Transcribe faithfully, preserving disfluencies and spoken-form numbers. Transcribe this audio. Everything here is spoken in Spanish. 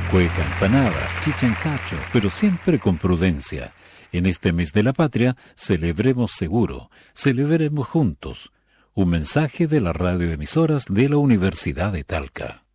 Cueca, empanadas, chicha en cacho, pero siempre con prudencia. En este mes de la patria, celebremos seguro, celebremos juntos. Un mensaje de la radioemisoras de la Universidad de Talca.